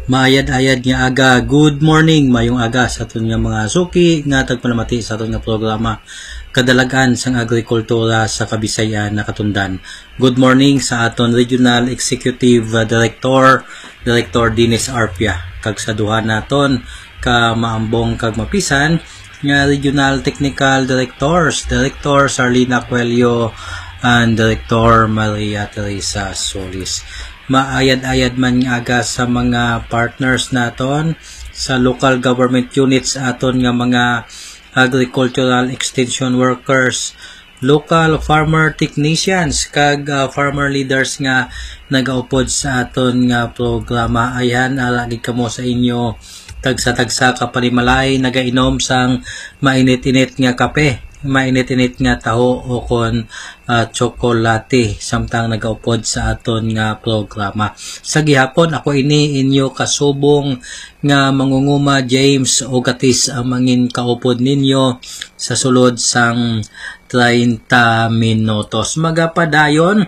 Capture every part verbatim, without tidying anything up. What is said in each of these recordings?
Maayad-ayad nga aga, good morning, mayong aga sa aton nga mga suki nga tagpalamati sa aton nga programa kadalagan sang agrikultura sa Kabisayan na katundan. Good morning sa aton Regional Executive Director, Director Dennis Arpia, kag sa duha naton ka maambong kag mapisan nga Regional Technical Directors, Director Sarlina Coelho and Director Maria Teresa Solis. Maayad-ayad man nga aga sa mga partners naton sa local government units aton nga mga agricultural extension workers, local farmer technicians kag uh, farmer leaders nga nagaupod sa aton nga programa. Ayan, alagi kamo sa inyo tagsa-tagsa ka panimalay nagainom sang mainit-init nga kape, mainit-init nga taho o kon uh, tsokolate samtang nagaupod sa aton nga programa. Sa gihapon ako ini inyo kasubong nga mangunguma James Ogatis ang mangin kaupod ninyo sa sulod sang treinta minutos. Magapadayon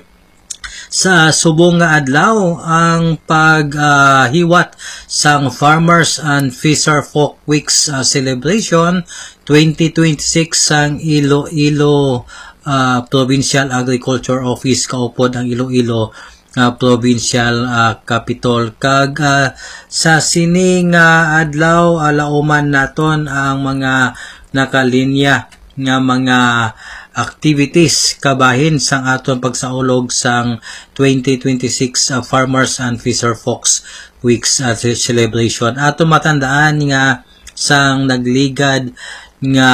sa subong nga adlaw ang paghiwat uh, sang Farmers and Fisher Folk Weeks uh, celebration twenty twenty-six sang Iloilo uh, Provincial Agriculture Office kaupod ang Iloilo uh, Provincial uh, Capital. Kag uh, sa sining uh, adlaw alauman naton ang mga nakalinya nga mga activities kabahin sang aton pagsaulog sang twenty twenty-six uh, Farmers and Fisher Folks Weeks uh, celebration. Aton matandaan nga sang nagligad nga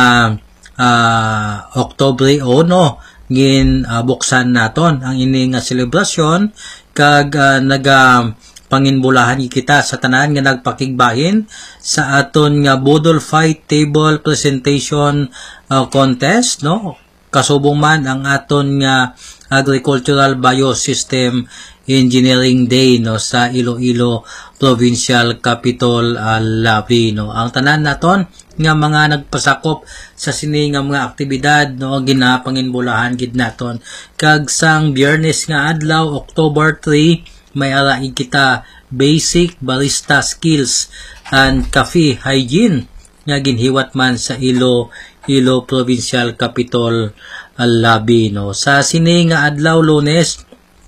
uh, Oktubre uno ngin uh, buksan naton ang ini nga selebrasyon kag uh, naga panginbulahan kita sa tanan nga nagpakigbahin sa aton nga Budol Fight Table Presentation uh, Contest, no? Kasubong man ang aton nga Agricultural Biosystem Engineering Day, no, sa Iloilo Provincial Capital, uh, Labi, no. Ang tanan naton nga mga nagpasakop sa sini nga mga aktibidad, no, ginapanginbulahan gid naton kag sang Biyernes nga adlaw October three may araig kita basic barista skills and coffee hygiene nga ginhiwat man sa Ilo Ilo Provincial Capital, Labi, no. Sa sini nga adlaw Lunes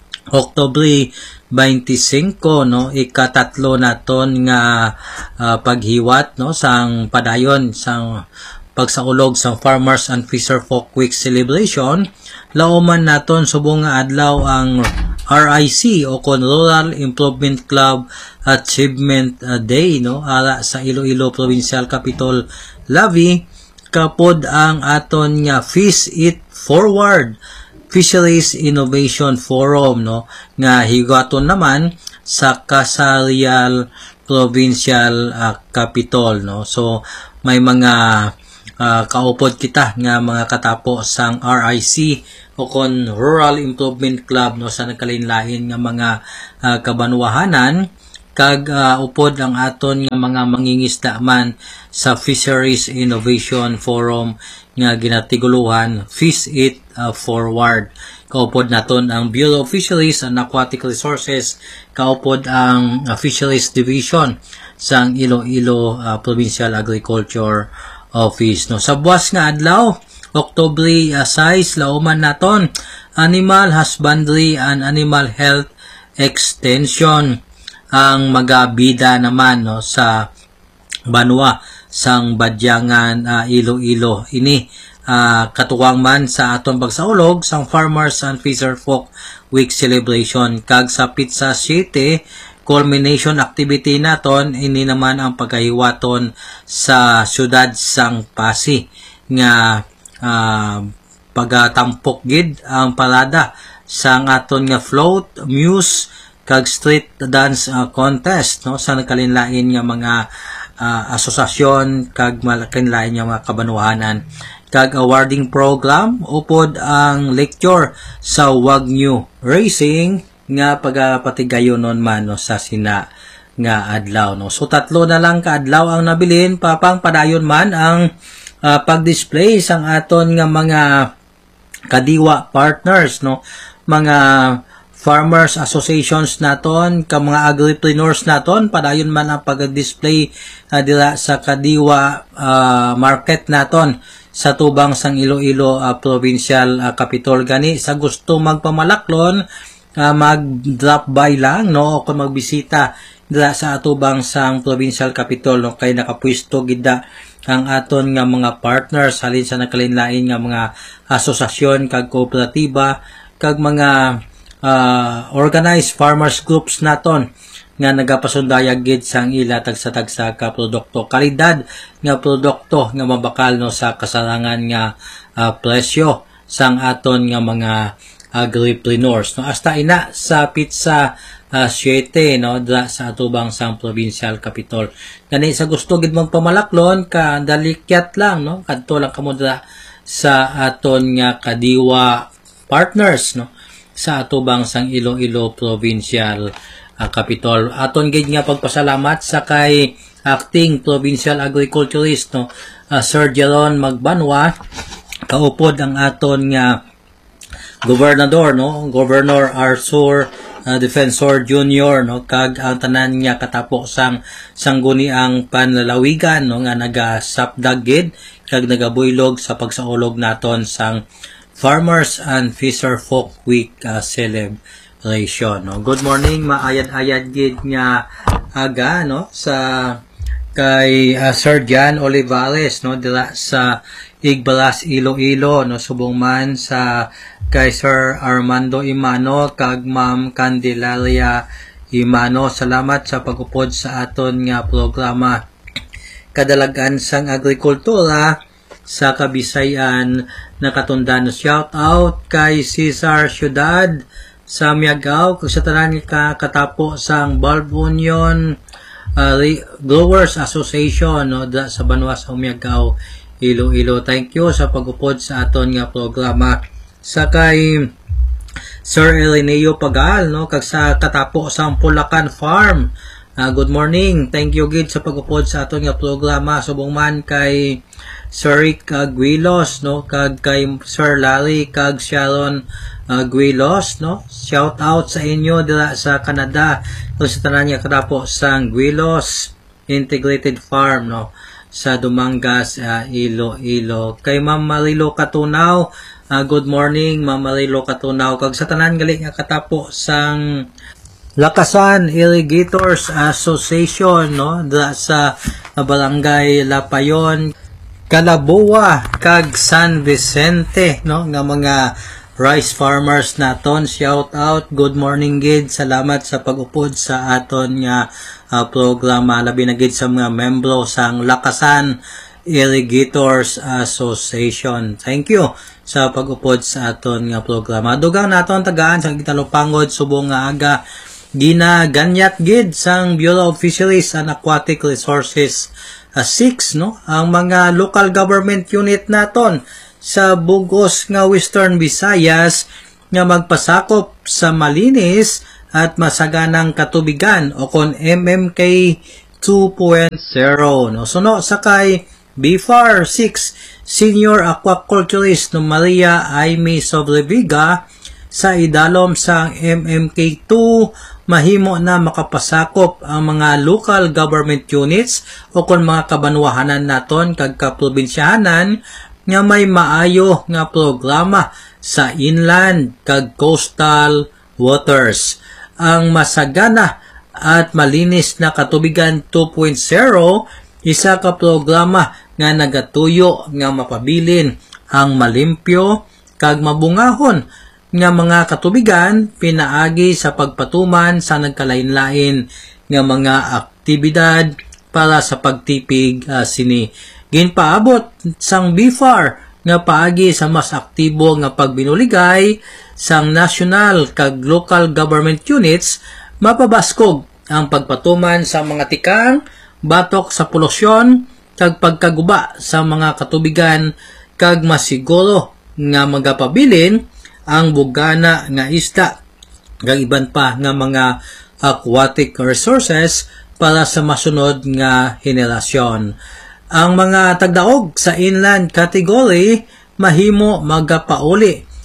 Oktubre twenty-five, no, ikatatlo naton nga uh, paghiwat, no, sang padayon sang pagsaulog sang Farmers and Fisher Folk Week celebration. Lauman naton subong nga adlaw ang R I C o kon Rural Improvement Club Achievement Day, no, ara sa Iloilo Provincial Capital, Labi. Kapod ang aton nga Fish It Forward Fisheries Innovation Forum, no, nga higaton naman sa Kasarial Provincial uh, Capital, no. So may mga uh, kaupod kita nga mga katapo sang R I C o kon Rural Improvement Club, no, sa nagkalain-lain nga mga uh, kabanwahanan kag uh, upod ang aton nga mga mangingisda man sa Fisheries Innovation Forum nga ginatiguluhan Fish It uh, Forward. Kaupod naton ang Bureau of Fisheries and Aquatic Resources, kaupod ang uh, Fisheries Division sang Iloilo uh, Provincial Agriculture Office, no. Sa buwas nga adlaw Oktubre uh, six lauman naton Animal Husbandry and Animal Health Extension ang magabida naman, no, sa banwa sang Badyangan, uh, Iloilo. Ini uh, katuwang man sa aton pagsaulog sang Farmers and Fisher Folk Week celebration kag sa Pizza City culmination activity naton ini naman ang pagkahiwaton sa syudad sang Pasig nga uh, pagatampok gid ang parada sang aton nga float, muse kag street dance uh, contest, no, sa nagkalinlain nga mga uh, asosasyon kag malakinlain nga mga kabanwahanan kag awarding program upod ang lecture sa Wagyu Racing nga pagapatigayonon man, no, sa sina nga adlaw, no. So tatlo na lang ka adlaw ang nabilin papang padayon man ang uh, pag-display sang aton nga mga kadiwa partners, no, mga farmers associations naton, ka mga agripreneurs naton, padayon man ang pag-display uh, dila sa Kadiwa uh, market naton sa tubang sang Iloilo uh, provincial uh, capital. Gani sa gusto magpamalaklon, uh, mag-drop by lang, no, o kung magbisita dila sa atubang sang provincial capital, no, kay nakapwisto gida ang aton nga mga partners halin sa nakalinlain nga mga asosasyon kag kooperatiba kag mga Uh, organized farmers groups naton nga nagapasundayag gid sang ila tagsa-tagsa ka produkto, kalidad nga produkto nga mabakal no sa kasarangan nga uh, presyo sang aton nga mga agripreneurs, no, hasta ina sa pizza uh, siete, no, dra sa atubang sang provincial capital. Gani sa gusto gid mong pamalaklon ka dalikyat lang, no, kadto lang kamo dra sa aton nga Kadiwa partners, no, sa atubang sang Iloilo Provincial uh, Capital. Aton gid nga pagpasalamat sa kay Acting Provincial Agriculturist, no, uh, Sir Jeron Magbanwa, kaupod ang aton nga Gobernador, no, Governor Arthur uh, Defensor Junior, no, kag ang tanan nga katapo sang sangguniang panlalawigan, no, nga nagasapdag gid kag nagabuylog sa pagsaulog naton sang Farmers and Fisher Folk Week uh, celebration, no. Good morning, maayad-ayad gid nga aga, no, sa kay uh, Sir Jan Olivares, no, dira sa Igbalas Iloilo, no, subong man sa kay Sir Armando Imano kag Ma'am Candelaria Imano. Salamat sa pagupod sa aton nga programa Kadalagan sang Agrikultura sa Kabisayan nakatundan. Shout out kay Cesar Ciudad sa Miagaw, kung sa tanan ka katapo sang Bulb Union uh, Growers Association, no, da, sa Banwa sa Miagaw, Iloilo. Thank you sa pagupod sa aton nga programa. Sa kay Sir Elineo Pagal, no, kag sa katapo sang Pulacan Farm, uh, good morning. Thank you gid sa pagupod sa aton nga programa. Subong man kay Sir Rick Aguilos, no, kag kay Sir Larry kag Sharon Aguilos, no. Shout out sa inyo dira sa Canada, no, sa tanan nga katapo sang Aguilos Integrated Farm, no, sa Dumangas, uh, Iloilo. Kay Ma'am Marilo Katunaw, uh, good morning Ma'am Marilo Katunaw, kag sa tanan gali nga katapo sang Lakasan Irrigators Association, no, dira sa Barangay Lapayon, Calaboa kag San Vicente, no, nga mga rice farmers naton. Shout out, good morning gid. Salamat sa pag-upod sa aton nga uh, programa, labi na gid sa mga membro sang Lakasan Irrigators Association. Thank you sa pag-upod sa aton nga programa. Dugang naton tagaan sa Gitalupangod subong nga aga ginaganyat gid sang Bureau of Fisheries and Aquatic Resources uh, six, no, ang mga local government unit naton sa bugos nga Western Visayas nga magpasakop sa malinis at masaganang katubigan o kon M M K two point oh, no. Suno sa kay B F A R six Senior Aquaculturist no Maria Aimee Sobreviga sa idalom sa M M K two, mahimo na makapasakop ang mga local government units o kung mga kabanwahanan naton kag kaprobinsyahanan nga may maayo nga programa sa inland kag coastal waters. Ang masagana at malinis na katubigan two point oh, isa ka programa nga nagatuyo nga mapabilin ang malimpyo kag mabungahon nga mga katubigan pinaagi sa pagpatuman sa nagkalain-lain nga mga aktibidad para sa pagtipig uh, sini. Ginpaabot sang B F A R nga paagi sa mas aktibo nga pagbinuligay sang national kag local government units, mapabaskog ang pagpatuman sa mga tikang batok sa polusyon kag pagkaguba sa mga katubigan kag masiguro nga magapabilin ang bugana nga isda kag iban pa nga mga aquatic resources para sa masunod nga henerasyon. Ang mga tagdaog sa inland category mahimo magapauli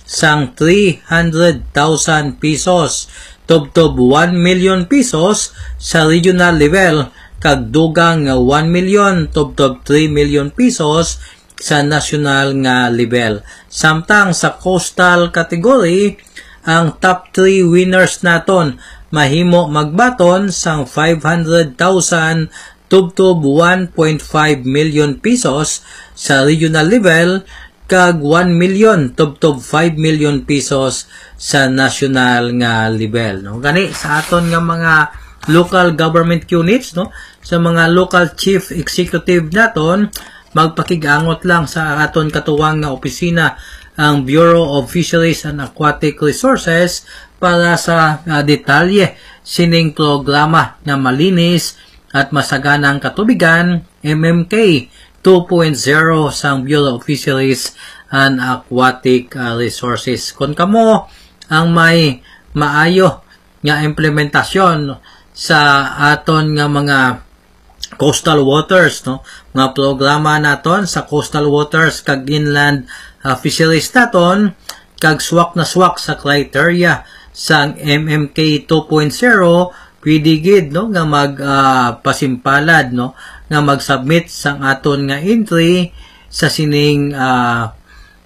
sang three hundred thousand pesos tubtob one million pesos sa regional level kag dugang nga one million tubtob three million pesos sa national nga level. Samtang sa coastal category, ang top three winners naton mahimo magbaton sang five hundred thousand tubtob one point five million pesos sa regional level kag one million tubtob five million pesos sa national nga level, no? Gani sa aton nga mga local government units, no, sa mga local chief executive naton, magpakigangot lang sa aton katuwang nga opisina ang Bureau of Fisheries and Aquatic Resources para sa uh, detalye sining programa na malinis at masaganang katubigan M M K two point oh sang Bureau of Fisheries and Aquatic uh, Resources. Kung kamo ang may maayo nga implementasyon sa aton nga mga coastal waters, no, mga programa naton sa coastal waters kag inland uh, fisheries naton, kag swak na swak sa criteria sang M M K two point oh, pwede gid, no, nga mag uh, pasimpalad, no, nga mag-submit sang aton nga entry sa sining uh,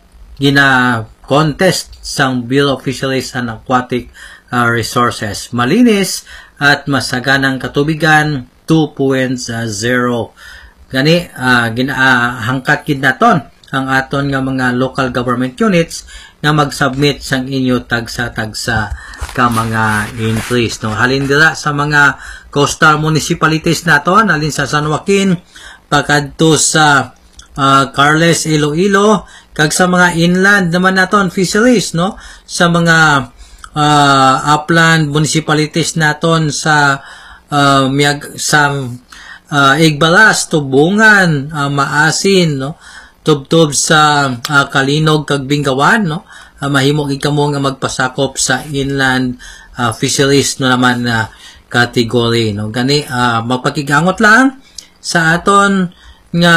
gina contest sang Bureau of Fisheries and Aquatic uh, Resources. Malinis at masaganang katubigan two point oh. Gani uh, gina uh, hangkat gid naton ang aton nga mga local government units nga mag-submit sang inyo tagsa-tagsa ka mga entries, no. Halin dira sa mga coastal municipalities naton, halin sa San Joaquin pakadto sa uh, Carles, Iloilo, kag sa mga inland naman naton fisheries, no, sa mga uh, upland municipalities naton sa uh, miag, sa uh, Igbalas, Tubungan, uh, Maasin, no, tubtob sa uh, Kalinog kag Bingawan, no, uh, mahimo gid kamo nga magpasakop sa inland uh, fisheries no naman na uh, category, no. Gani uh, magpakigangot lang sa aton nga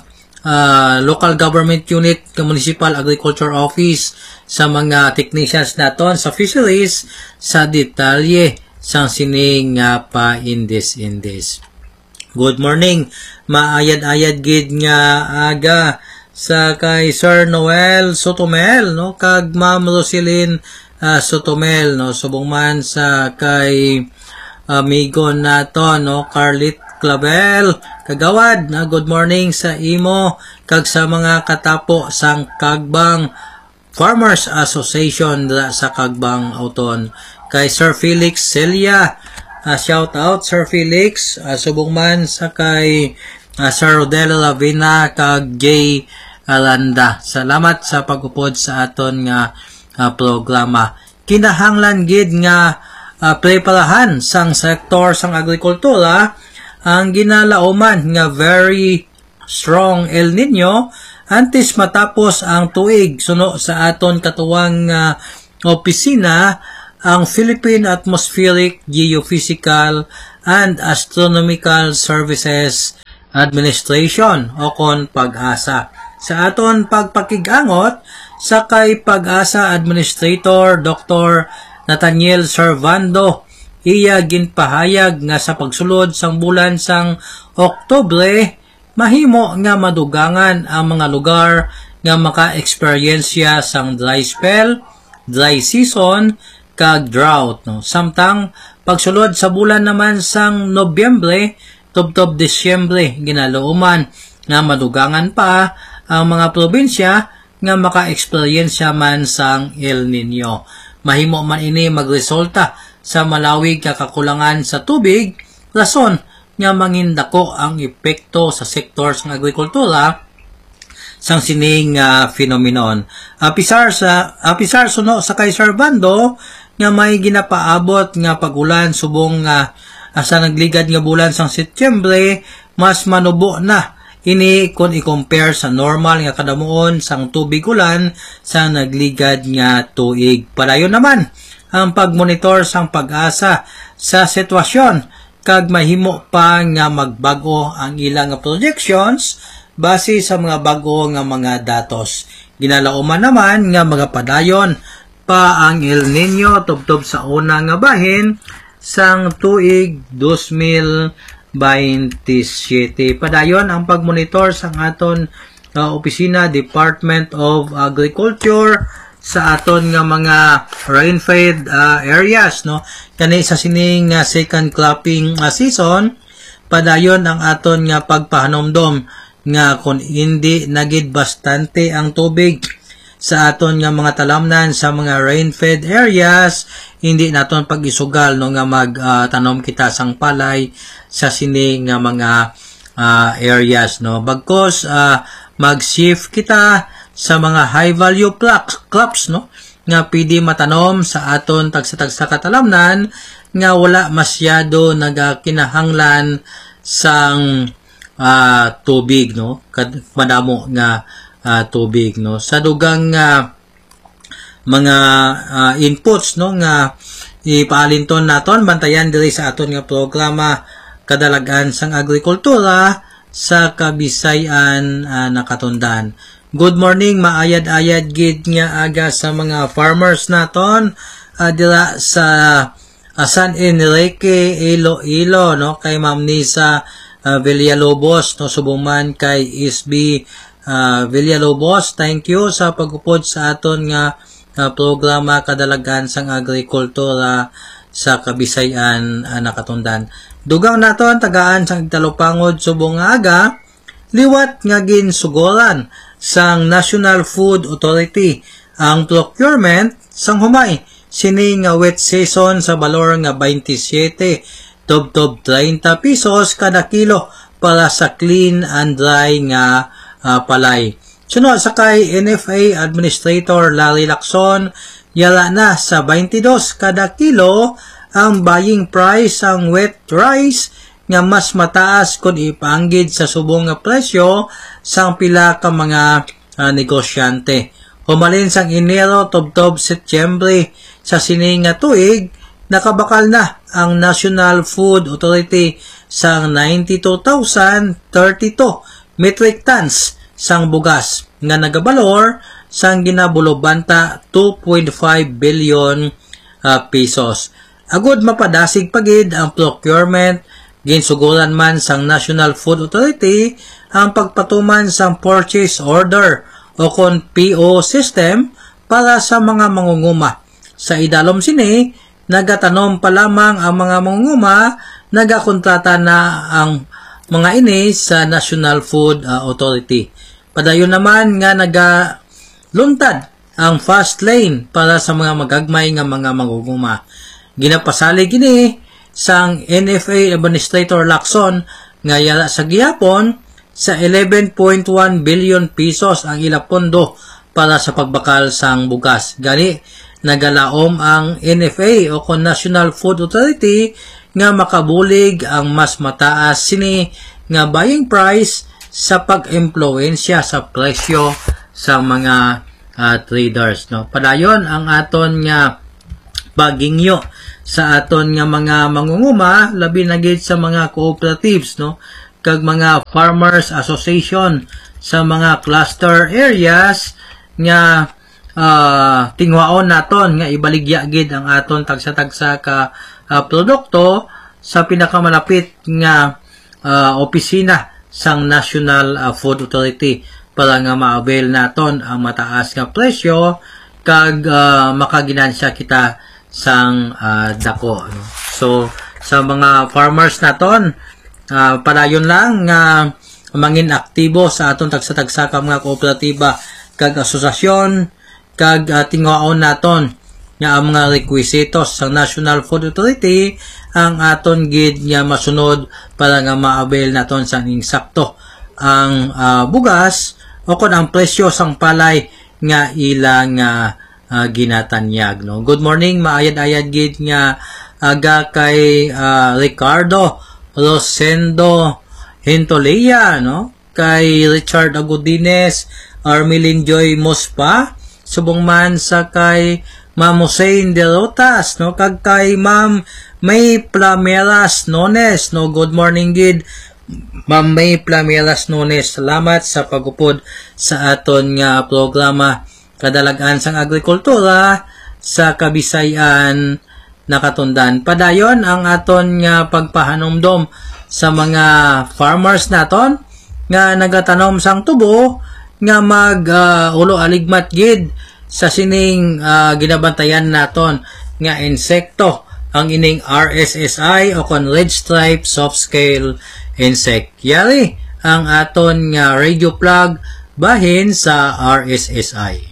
uh, local government unit ng Municipal Agriculture Office sa mga technicians naton sa fisheries sa detalye sang sining nga pa indis-indis. Good morning, maayad-ayad gid nga aga sa kay Sir Noel Sotomel, no, kag Ma'am Roselyn uh, Sotomel, no, subong man sa kay amigo nato, no, Carlit Clavel kagawad, na good morning sa imo kag sa mga katapo sang Kagbang Farmers Association dra sa Kagbang Auton. Kay Sir Felix Celia, uh, shout out Sir Felix, uh, subong man sa kay uh, Sir Rodel Lavina kag Jay Aranda. Salamat sa pagupod sa aton nga uh, programa. Kinahanglan gid nga uh, preparahan sang sektor sang agrikultura ang ginalauman nga very strong El Nino antes matapos ang tuig suno sa aton katuwang uh, opisina ang Philippine Atmospheric, Geophysical and Astronomical Services Administration o kon Pag-asa. Sa aton pagpakigangot sa kay Pag-asa Administrator Doctor Nathaniel Servando, iya ginpahayag nga sa pagsulod sang bulan sang Oktubre mahimo nga madugangan ang mga lugar nga maka-eksperyensya sang dry spell, dry season kag drought, no. Samtang pagsulod sa bulan naman sang Nobyembre tubtob Disyembre ginalooman nga madugangan pa ang mga probinsya nga maka-eksperyensya man sang El Nino. Mahimo man ini magresulta sa malawig nga kakulangan sa tubig, rason nga mangindako ang epekto sa sektor sang agrikultura sang sining uh, phenomenon. Apisar sa apisar suno sa kay Servando nga may ginapaabot nga pagulan subong nga uh, sa nagligad nga bulan sang Setyembre mas manubo na ini kung i-compare sa normal nga kadamuon sang tubig ulan sa nagligad nga tuig. Padayon naman ang pagmonitor sang Pag-asa sa sitwasyon kag mahimo pa nga magbago ang ilang projections base sa mga bago nga mga datos. Ginalauman naman nga mga padayon pa ang El Nino tubtob sa una nga bahin sang tuig two thousand twenty-seven. Padayon ang pagmonitor sang aton uh, opisina Department of Agriculture sa aton nga mga rain-fed uh, areas, no, kani sa sining uh, second cropping uh, season. Padayon ang aton nga pagpahanomdom nga kung hindi nagid bastante ang tubig sa aton nga mga talamnan sa mga rain-fed areas, hindi naton pag-isugal no nga magtanom uh, kita sang palay sa sining nga mga uh, areas, no. Bagkos uh, mag-shift kita sa mga high value crops, no, nga pwede matanom sa aton tagsa-tagsa katalamnan nga wala masyado nagakinahanglan sang uh, tubig, no, kad madamo nga uh, tubig, no, sa dugang uh, mga uh, inputs, no, nga ipaalinton naton bantayan diri sa aton nga programa Kadalagan sang Agrikultura sa Kabisayan uh, Nakatundan. Good morning, maayad-ayad gid nga aga sa mga farmers naton uh, dira sa uh, San Enrique, Iloilo, no, kay Ma'am Nisa uh, Villalobos, no, subuman kay S B uh, Villalobos. Thank you sa pagupod sa aton nga uh, programa Kadalagan sang Agrikultura sa Kabisayan uh, Nakatundan. Dugang naton tagaan sang Talupangod subong nga aga, liwat nga ginsugoran sang National Food Authority ang procurement sang humay sini nga wet season sa balor nga twenty-seven tubtob thirty pesos kada kilo para sa clean and dry nga uh, palay. Sunod sa kay N F A Administrator Larry Lacson, yala na sa twenty-two kada kilo ang buying price ang wet rice nga mas mataas kung ipanggid sa subong nga presyo sang pila ka mga uh, negosyante. Humalin sang Enero tubtob Setyembre sa sini nga tuig, nakabakal na ang National Food Authority sang ninety-two thousand thirty-two metric tons sang bugas nga nagabalor sang ginabulobanta two point five billion uh, pesos. Agud mapadasig pagid ang procurement, ginsuguran man sang National Food Authority ang pagpatuman sang purchase order o kon P O system para sa mga mangunguma. Sa idalom sini, nagatanom pa lamang ang mga mangunguma, nagakontrata na ang mga ini sa National Food uh, Authority. Padayon naman nga nagaluntad ang fast lane para sa mga magagmay nga mga mangunguma. Ginapasalig ini sang N F A Administrator Lacson nga yala sa gihapon sa eleven point one billion pesos ang ila pondo para sa pagbakal sang bugas. Gani nagalaom ang N F A o kon National Food Authority nga makabulig ang mas mataas sini nga buying price sa pag-impluwensya sa presyo sa mga uh, traders, no. Padayon ang aton nga bagingyo sa aton nga mga mangunguma, labi na gid sa mga cooperatives, no, kag mga farmers association sa mga cluster areas nga uh, tingwaon naton nga ibaligya gid ang aton tagsa-tagsa ka uh, produkto sa pinakamalapit nga uh, opisina sang National uh, Food Authority para nga ma-avail naton ang mataas nga presyo kag uh, makaginansya kita sang uh, dako, no? So sa mga farmers naton, uh, padayon lang nga uh, mangin aktibo sa aton tagsa-tagsa ka mga kooperatiba kag asosasyon kag uh, tingwaon naton nga ang mga requisitos sa National Food Authority ang aton gid nga masunod para nga ma-avail naton sa insakto ang uh, bugas o kon ang presyo sang palay nga ilang uh, uh, ginatanyag, no. Good morning, maayad-ayad gid nga aga kay uh, Ricardo Rosendo Hintolea, no, kay Richard Agudines, Armelin Joy Mospa, subong man sa kay Ma'am Hussein De Rotas, no, kag kay Ma'am May Plameras Nones, no. Good morning gid Ma'am May Plameras Nunes, salamat sa pagupod sa aton nga programa Kadalagan sang Agrikultura sa Kabisayan nakatundan. Padayon ang aton nga pagpahanumdom sa mga farmers naton nga nagatanom sang tubo nga mag uh, ulo aligmat gid sa sining uh, ginabantayan naton nga insekto ang ining R S S I o kon Red Stripe Soft Scale Insect. Yari ang aton nga radio plug bahin sa R S S I.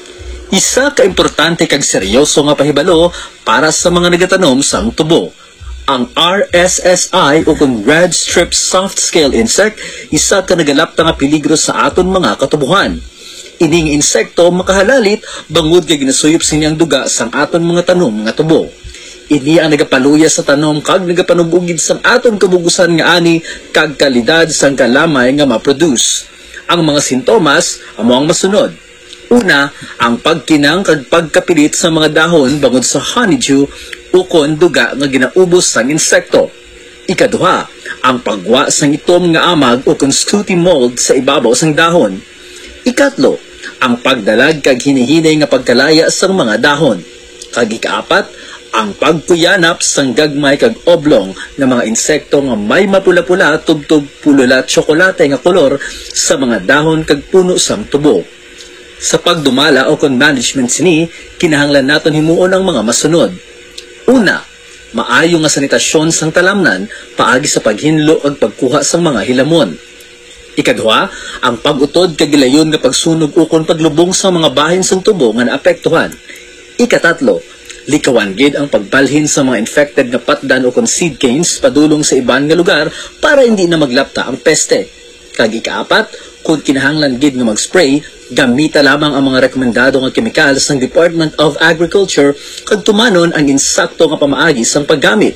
Isa ka importante kag seryoso nga pahibalo para sa mga nagatanom sang tubo. Ang R S S I o kung Red Strip Soft Scale Insect, isa ka nagalapta nga peligro sa aton mga katubuhan. Ining insekto makahalalit bangod kay ginasuyop sinyang duga sang aton mga tanom nga tubo. Ini ang nagapaluya sa tanom kag nagapanubugid sang aton kabugusan nga ani kag kalidad sang kalamay nga ma-produce. Ang mga sintomas amo ang masunod. Una, ang pagkinang kag pagkapilit sa mga dahon bangod sa honeydew o kon duga nga ginaubos sang insekto. Ikaduha, ang pagwa sang itom nga amag o kon sooty mold sa ibabaw sang dahon. Ikatlo, ang pagdalag kag hinihinay nga pagkalaya sang mga dahon. Kag ikaapat, ang pagkuyanap sang gagmay kag oblong nga mga insekto nga may mapula-pula tubtog pulula tsokolate nga kolor sa mga dahon kag puno sang tubo. Sa pagdumala o kon management sini, kinahanglan naton himuon ang mga masunod. Una, maayo nga sanitasyon sang talamnan paagi sa paghinlo ag pagkuha sang mga hilamon. Ikaduha, ang pag-utod kag gilayon nga pagsunog o kon paglubong sa mga bahin sang tubo nga naapektuhan. Ikatatlo, likawan gid ang pagbalhin sa mga infected nga patdan o kon seed canes padulong sa iban nga lugar para hindi na maglapta ang peste. Kag ikaapat, kung kinahanglan gid nga mag-spray, gamita lamang ang mga rekomendado nga chemicals ng Department of Agriculture kag tumanon ang insakto nga pamaagi sang paggamit.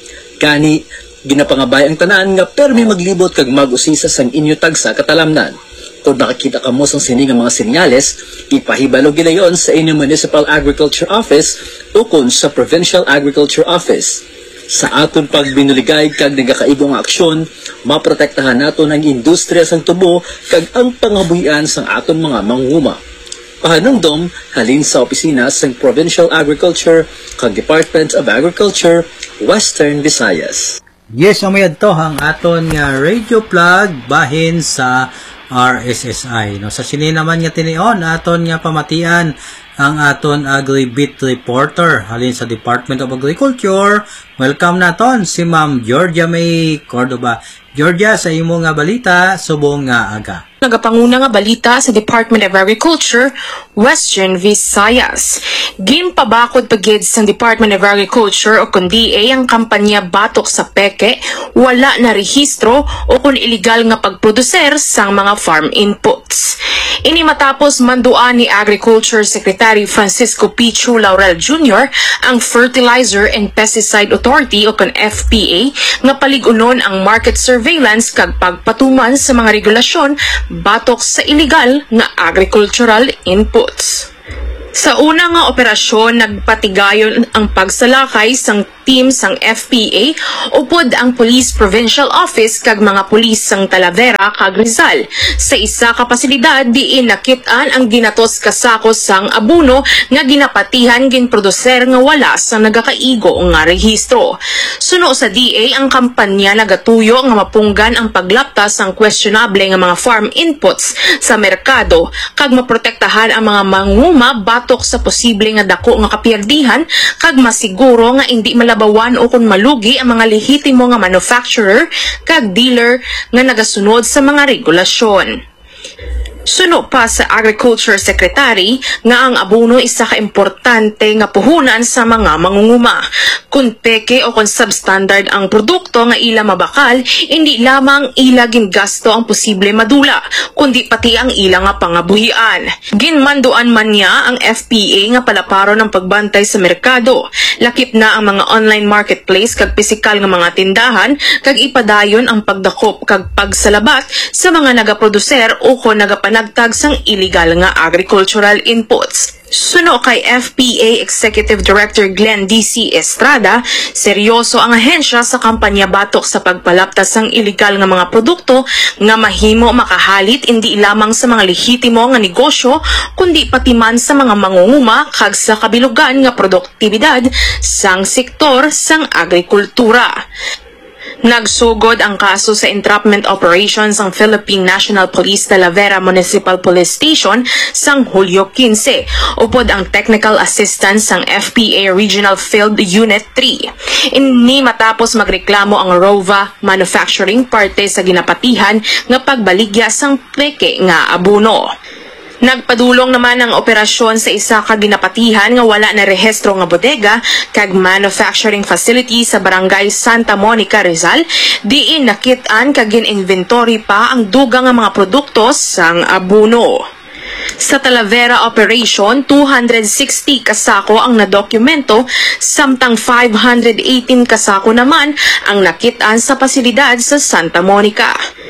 Gani, ginapangabay ang tanan nga permi maglibot kag mag-usisa sang inyo tagsa katalamnan. Kung nakakita ka mo sang sini nga mga senyales, ipahibalo gilayon sa inyong Municipal Agriculture Office o kun sa Provincial Agriculture Office. Sa aton pagbinuligay kag nagakaibong aksyon, maprotektahan naton ang industriya sang tubo kag ang pangabuhian sang aton mga manguma. Pahanungdom, halin sa opisina sang Provincial Agriculture kag Department of Agriculture, Western Visayas. Yes, amayad to ang aton nga radio plug bahin sa R S S I. No, sa sini naman nga tinion, aton nga pamatian ang aton Agri-Beat Reporter halin sa Department of Agriculture. Welcome naton si Ma'am Georgia May Cordova. Georgia, sa imo nga balita, subong nga aga. Nagapanguna nga balita sa Department of Agriculture, Western Visayas. Ginpabakod pagid sa Department of Agriculture o kun D A ang kampanya batok sa peke, wala na rehistro o kun illegal nga pagproduser sang mga farm inputs. Ini matapos manduan ni Agriculture Secretary Francisco Pichu Laurel Junior ang Fertilizer and Pesticide Authority o kun F P A nga paligunon ang market surveillance kag pagpatuman sa mga regulasyon batok sa illegal nga agricultural inputs. Sa una nga operasyon, nagpatigayon ang pagsalakay sang team sang F P A upod ang Police Provincial Office kag mga pulis sang Talavera kag Rizal. Sa isa ka pasilidad diin nakitaan ang ginatos kasakos sang abuno nga ginapatihan ginproduser nga wala sang nagakaigo nga rehistro. Suno sa D A ang kampanya nagatuyo nga mapunggan ang paglapta sang questionable nga mga farm inputs sa merkado kag maprotektahan ang mga manguma batok sa posible nga dako nga kapiyerdihan kag masiguro nga hindi malabawan o kun malugi ang mga lehitimo nga manufacturer kag dealer nga nagasunod sa mga regulasyon. Suno pa sa Agriculture Secretary nga ang abono isa ka importante nga puhunan sa mga mangunguma. Kung peke o kung substandard ang produkto nga ila mabakal, hindi lamang ila gingasto ang posible madula, kundi pati ang ila nga pangabuhian. Ginmanduan man niya ang F P A nga palaparo ng pagbantay sa merkado. Lakip na ang mga online marketplace kag pisikal nga mga tindahan kag ipadayon ang pagdakop kag pagsalabat sa mga nagaproduser o kung nagapan panagtag sang illegal nga agricultural inputs. Suno kay F P A Executive Director Glenn D C Estrada, seryoso ang ahensya sa kampanya batok sa pagpalaptas ng illegal nga mga produkto nga mahimo makahalit hindi lamang sa mga lehitimo nga negosyo kundi pati man sa mga mangunguma kag sa kabilugan nga produktibidad sang sektor sang agrikultura. Nagsugod ang kaso sa entrapment operations ang Philippine National Police Talavera Municipal Police Station sang Hulyo quince, upod ang technical assistance sang F P A Regional Field Unit three. Ini matapos magreklamo ang Rova Manufacturing parte sa ginapatihan nga pagbaligya sang peke nga abono. Nagpadulong naman ang operasyon sa isa ka ginapatihan nga wala na rehistro nga bodega kag manufacturing facility sa barangay Santa Monica, Rizal, diin nakit-an kag gin-inventory pa ang dugang nga mga produkto sang abono. Sa Talavera operation, two hundred sixty kasako ang nadokumento, samtang five hundred eighteen kasako naman ang nakit-an sa pasilidad sa Santa Monica.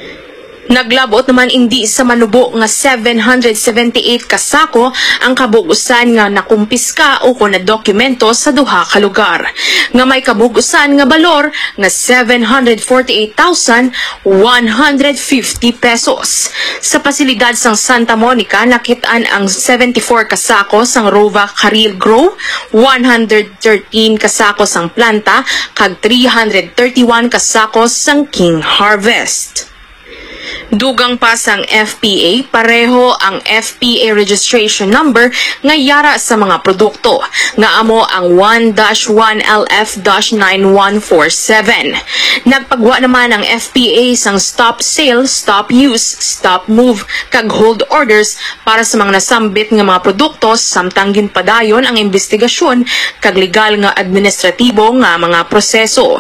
Naglabot naman indi sa manubo nga seven hundred seventy-eight kasako ang kabugusan nga nakumpiska o kung na dokumento sa duha ka lugar. Nga may kabugusan nga balor nga seven hundred forty-eight thousand one hundred fifty pesos. Sa pasilidad sang Santa Monica, nakit-an ang seventy-four kasako sang Rova Caril Grow, one hundred thirteen kasako sang planta, kag three hundred thirty-one kasako sang King Harvest. Dugang pa sang F P A, pareho ang F P A registration number nga yara sa mga produkto, nga amo ang one dash one L F dash nine one four seven. Nagpagwa naman ang F P A sang stop sale, stop use, stop move, kag hold orders para sa mga nasambit nga mga produkto, samtang ginpadayon ang investigasyon kag legal nga administratibo nga mga proseso.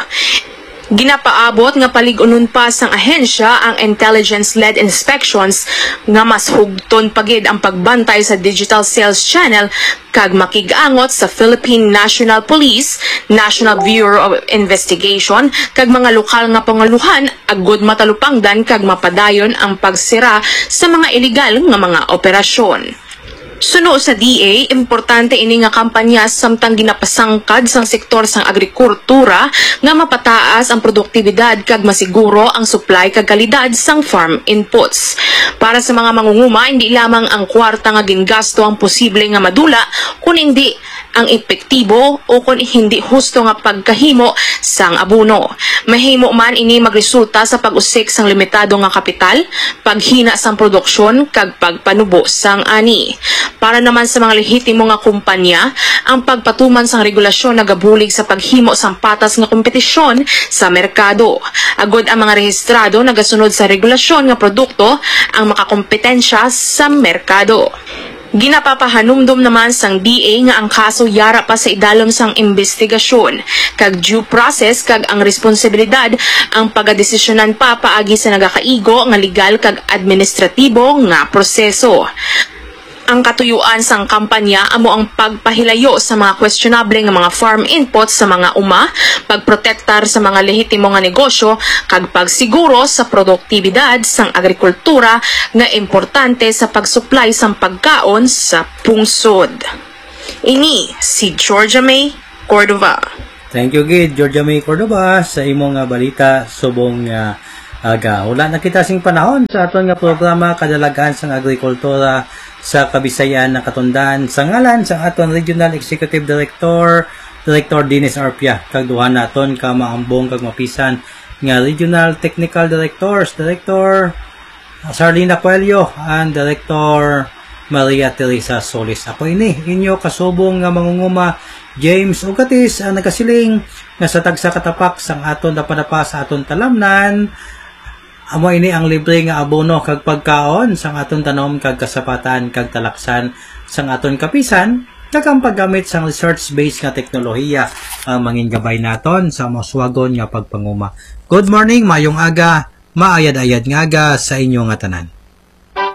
Ginapaabot nga palig-unon pa sang ahensya ang intelligence-led inspections nga mas hugton pagid ang pagbantay sa digital sales channel kag makig-angot sa Philippine National Police, National Bureau of Investigation kag mga lokal nga pangaluhan agud matalupangdan kag mapadayon ang pagsira sa mga illegal nga mga operasyon. Suno sa D A, importante ini nga kampanya samtang ginapasangkad sang sektor sang agrikultura nga mapataas ang produktibidad kag masiguro ang supply kag kalidad sang farm inputs. Para sa mga mangunguma, hindi lamang ang kwarta nga gingasto ang posible nga madula, kun hindi ang epektibo o kung hindi husto nga pagkahimo sang abono. Mahimo man ini magresulta sa pag-usik sang limitado nga kapital, paghina sang produksyon kag pagpanubo sang ani. Para naman sa mga lehitimo nga kumpanya, ang pagpatuman sang regulasyon nagabulig sa paghimo sang patas nga kompetisyon sa merkado. Agud ang mga rehistrado nagasunod sa regulasyon nga produkto ang makakompetensya sa merkado. Ginapapahanumdum naman sang D A nga ang kaso yara pa sa idalom sang investigasyon kag due process kag ang responsibilidad ang pagadesisyonan pa paagi sa nagakaigo nga legal kag administratibo nga proseso. Ang katuyuan sang kampanya amo ang pagpahilayo sa mga questionable nga mga farm inputs sa mga uma, pagprotektar sa mga lehitimo nga negosyo, kag pagsiguro sa produktibidad sang agrikultura nga importante sa pagsupply sang pagkaon sa pungsod. Ini si Georgia May Cordova. Thank you gid Georgia May Cordova sa imong nga balita subong nga uh, aga. Wala na kita sing panahon sa aton nga programa kadalagan sang agrikultura sa Kabisayan na Katundan sa ngalan sa aton Regional Executive Director Director Dennis Arpia kag duha naton ka maambong kag mapisan nga Regional Technical Directors Director Sarlina Coelho and Director Maria Teresa Solis. Ako ini inyo kasubong nga mangunguma James Ugatis ang nagasiling nga sa tagsa katapak sang aton dapadapa sa aton talamnan. Amo ini ang libre nga abono kag pagkaon sang aton tanom kag kasapatan kag talaksan sang aton kapisan kag ang paggamit sang research-based nga teknolohiya ang mangin gabay naton sa moswagon nga pagpanguma. Good morning, mayong aga, maayad-ayad nga aga sa inyo nga tanan.